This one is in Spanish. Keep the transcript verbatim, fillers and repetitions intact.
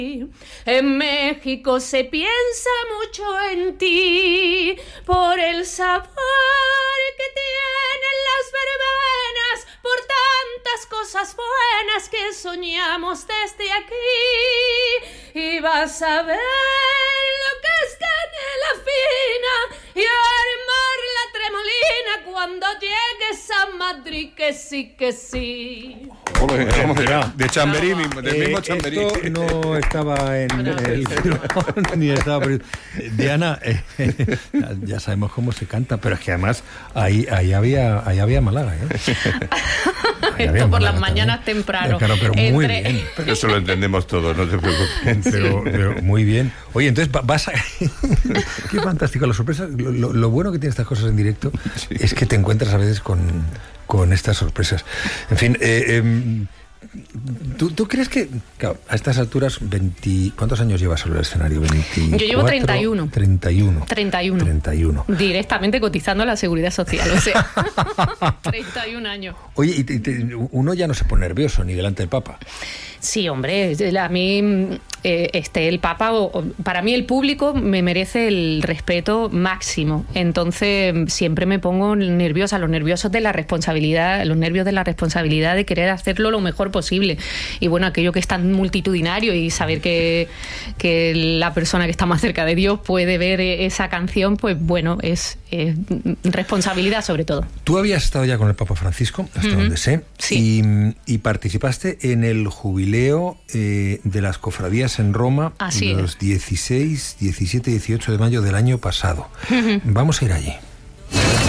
En México se piensa mucho en ti por el sabor que tienen las verbenas, por tantas cosas buenas que soñamos desde aquí. Y vas a ver lo que es canela fina y armar la tremolina cuando llegues a Madrid, que sí, que sí. Joder, joder, de Chamberí, mismo, del eh, mismo Chamberí. Esto no estaba en No, no. el ni estaba. Diana, eh, ya sabemos cómo se canta, pero es que además ahí, ahí había, ahí había Málaga, ¿eh? Ahí había Esto por Málaga las mañanas también. temprano. Claro, pero muy Entre... bien. Pero eso lo entendemos todos, no te preocupes. Pero, pero muy bien. Oye, entonces va- vas a... Qué fantástico. Las sorpresas, lo, lo- lo bueno que tiene estas cosas en directo Sí. es que te encuentras a veces con, con estas sorpresas. En fin, eh, eh, ¿tú, ¿tú crees que, claro, a estas alturas, veinte, ¿cuántos años llevas sobre el escenario? veinticuatro, Yo llevo treinta y uno. treinta y uno. treinta y uno. treinta y uno. Directamente cotizando a la Seguridad Social, o sea, treinta y un años. Oye, y te- te- uno ya no se pone nervioso ni delante del Papa. Sí, hombre, a mí eh, este, el Papa, o, o, para mí el público me merece el respeto máximo. Entonces siempre me pongo nerviosa, los nerviosos de la responsabilidad, los nervios de la responsabilidad de querer hacerlo lo mejor posible. Y bueno, aquello que es tan multitudinario y saber que, que la persona que está más cerca de Dios puede ver esa canción, pues bueno, es, es responsabilidad sobre todo. Tú habías estado ya con el Papa Francisco, hasta Ujú. donde sé, Sí. y, y participaste en el jubileo eh, de las cofradías en Roma Así los es. dieciséis, diecisiete y dieciocho de mayo del año pasado. Vamos a ir allí.